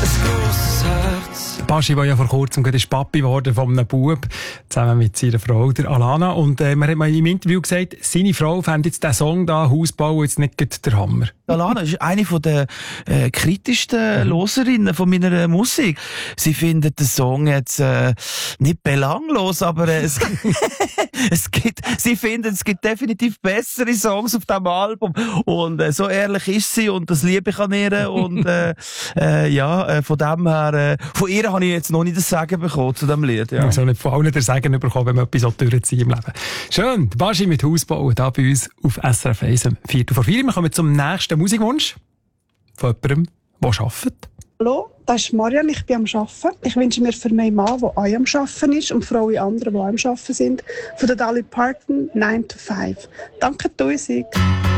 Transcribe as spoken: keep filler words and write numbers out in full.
grosses Herz. Baschi, der ja vor kurzem gerade Papi geworden von einem Bub, zusammen mit seiner Frau, der Alana. Und äh, man hat mal im Interview gesagt, seine Frau fände jetzt den Song da, Hausbau, jetzt nicht gerade der Hammer. Alana ist eine der äh, kritischsten mhm. Loserinnen von meiner Musik. Sie findet den Song jetzt äh, nicht belanglos, aber äh, es, es gibt, sie findet, es gibt definitiv bessere Songs auf diesem Album. Und äh, so ehrlich ist sie und das liebe ich an ihr. Und äh, äh, ja, äh, von dem her, äh, von ihr habe ich jetzt noch nicht das Sagen bekommen zu diesem Lied. Ja. Also nicht von allen das Sagen bekommen, wenn man etwas durchziehen im Leben. Schön, Baschi mit Hausbau, da bei uns auf S R F eins, vier vor vier. Wir kommen zum nächsten Musikwunsch von jemandem, der arbeitet. Hallo, das ist Marian, ich bin am Arbeiten. Ich wünsche mir für meinen Mann, der auch am Arbeiten ist, und für alle anderen, die auch am Arbeiten sind, von der Dolly Parton nine to five. Danke, Musik.